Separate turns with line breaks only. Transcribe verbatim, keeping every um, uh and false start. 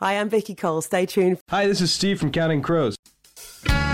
Hi, I'm Vicky Cole. Stay tuned.
Hi, this is Steve from Counting Crows.